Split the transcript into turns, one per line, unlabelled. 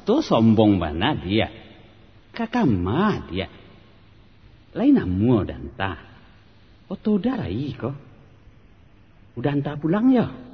Oto sombong bana dia. Kakama dia. Lain amu dan ta. Oto darai ko. Udah anta pulang ya.